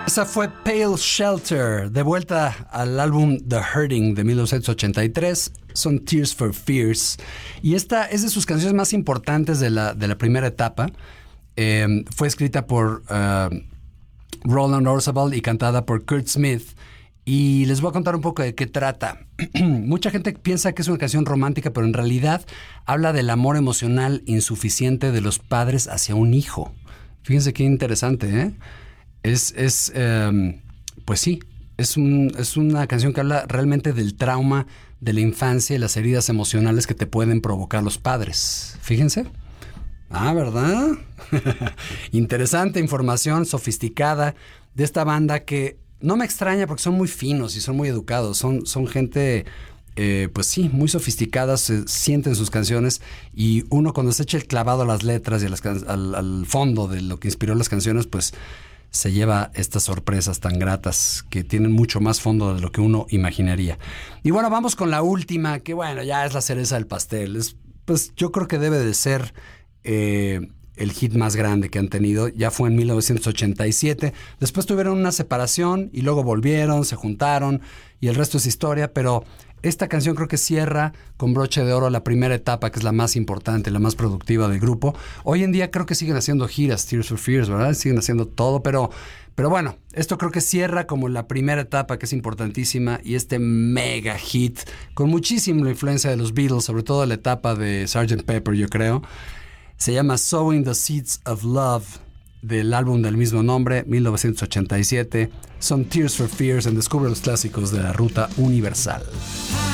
Esa fue Pale Shelter, de vuelta al álbum The Hurting de 1983, son Tears for Fears. Y esta es de sus canciones más importantes de la primera etapa. Fue escrita por Roland Orzabal y cantada por Kurt Smith. Y les voy a contar un poco de qué trata. Mucha gente piensa que es una canción romántica, pero en realidad habla del amor emocional insuficiente de los padres hacia un hijo. Fíjense qué interesante, ¿eh? Pues sí, es una canción que habla realmente del trauma de la infancia y las heridas emocionales que te pueden provocar los padres. Fíjense. Ah, ¿verdad? Interesante información sofisticada de esta banda que no me extraña porque son muy finos y son muy educados. Son gente, pues sí, muy sofisticada, se sienten sus canciones y uno cuando se echa el clavado a las letras y al fondo de lo que inspiró las canciones, pues se lleva estas sorpresas tan gratas que tienen mucho más fondo de lo que uno imaginaría. Y bueno, vamos con la última, que bueno, ya es la cereza del pastel. Pues yo creo que debe de ser el hit más grande que han tenido. Ya fue en 1987. Después tuvieron una separación y luego volvieron, se juntaron y el resto es historia, pero esta canción creo que cierra con broche de oro la primera etapa, que es la más importante, la más productiva del grupo. Hoy en día creo que siguen haciendo giras, Tears for Fears, ¿verdad? Siguen haciendo todo, pero bueno, esto creo que cierra como la primera etapa, que es importantísima, y este mega hit, con muchísima influencia de los Beatles, sobre todo la etapa de Sgt. Pepper, yo creo. Se llama Sowing the Seeds of Love, del álbum del mismo nombre, 1987. Son Tears for Fears en Descubre los clásicos de la Ruta Universal.